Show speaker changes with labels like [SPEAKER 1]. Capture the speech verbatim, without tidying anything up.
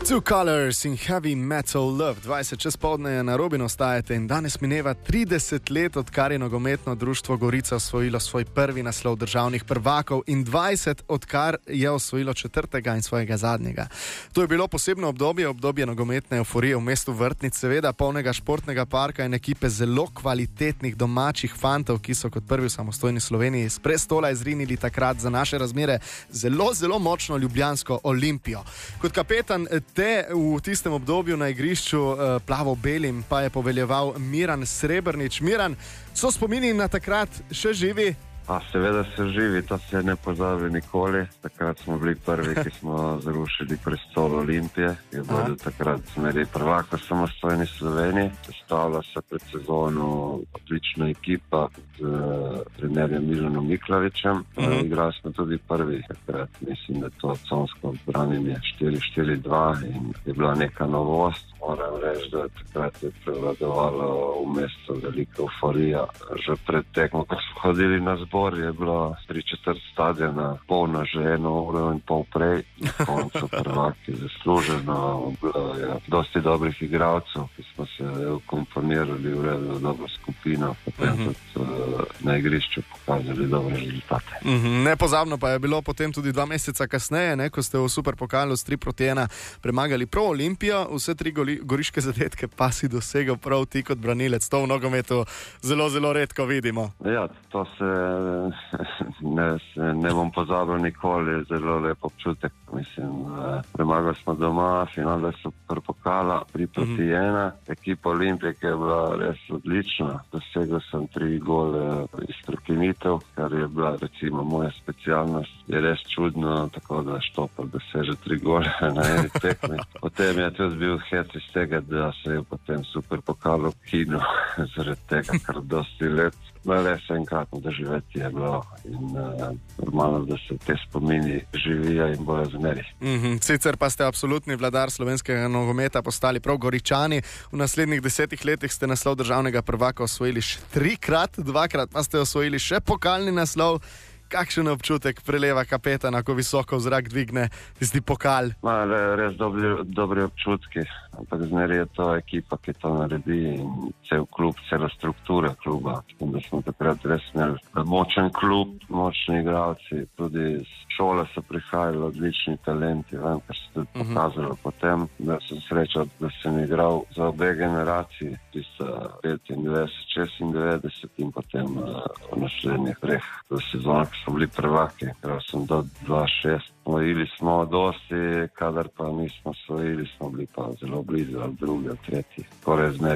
[SPEAKER 1] Two Colors in Heavy Metal Love. dvajset čez podne je na Robinu ostajate in danes mineva trideset let, odkar je nogometno društvo Gorica osvojilo svoj prvi naslov državnih prvakov in dvajset, odkar je osvojilo četrtega in svojega zadnjega. To je bilo posebno obdobje, obdobje nogometne euforije v mestu Vrtnic, seveda polnega športnega parka in ekipe zelo kvalitetnih domačih fantov, ki so kot prvi v samostojni Sloveniji s prestola izrinili takrat za naše razmere zelo, zelo močno ljubljansko Olimpijo. Kot kapetan te v tistem obdobju na igrišču uh, plavo-belim pa je poveljeval Miran Srebrnič. Miran, so spomini na takrat še živi?
[SPEAKER 2] A seveda se živi, to se ne pozabi nikoli. Takrat smo bili prvi, ki smo zrušili prestol Olimpije. Je bilo takrat smeri prvak v samostojni Sloveniji. Sestavlja se pred sezono odlična ekipa z uh, trenerjem Milanom Miklavičem. Uh-huh. Igrali smo tudi prvi takrat, mislim, da to consko branjenje štiri štiri dva in je bila neka novost. Moram reči, da takrat je prevladovalo v mestu velika euforija. Že pred tekmo, ko smo hodili na zbor, je bilo tri četrt stadiona polno že eno uro in pol prej. Na koncu prvak je zasluženo. Bilo je dosti dobrih igralcev, ki smo se komponirali v redu dobro skupino. Potem uh-huh. tudi uh, na igrišču pokazali dobre rezultate.
[SPEAKER 1] Uh-huh. Nepozabno pa je bilo potem tudi dva meseca kasneje, ne, ko ste v Superpokalu s tri proti ena premagali prav Olimpijo. Vse tri goli, goriške zadetke pa si dosegel prav ti kot branilec. To v nogometu zelo, zelo redko vidimo.
[SPEAKER 2] Ja, to se ne, ne bom pozabil nikoli, zelo lep občutek. Mislim, premagali smo doma, finale Superpokala, tri proti ena. Mm-hmm. Ekipa Olimpije, ki je bila res odlična. Dosegel sem tri gole iz prekinitev, kar je bila recimo moja specialnost. Je res čudno, tako da Štopar doseže tri gole na eni tekmi. Potem je tudi bil hec iz tega, da se je potem Superpokal ukinil zaradi tega, kar dosti let. No, res enkratno doživeti je bilo in uh, normalno, da se te spomini živijo in bojo zmeri.
[SPEAKER 1] Mm-hmm. Sicer pa ste absolutni vladar slovenskega nogometa postali prav Goričani. V naslednjih desetih letih ste naslov državnega prvaka osvojili še trikrat, dvakrat pa ste osvojili še pokalni naslov. Kakšen občutek preleva kapetana, ko visoko v zrak dvigne tisti pokal?
[SPEAKER 2] Ma, res dobri, dobri občutki, ampak zmeri je to ekipa, ki to naredi in cel klub, cela struktura kluba. Da smo takrat res imeli močen klub, močni igralci, tudi iz šole so prihajali odlični talenti, vem, kar se tudi uh-huh. pokazalo potem, da sem srečal, da sem igral za obe generaciji, tista petindevetdeset šestindevetdeset in potem uh, v naslednjih treh sezonah so bili prvaki, ker sem do dva šest. Svojili smo dosti, kadar pa nismo svojili, smo bili pa zelo blizu, ali drugi, ali tretji. Torej zmeri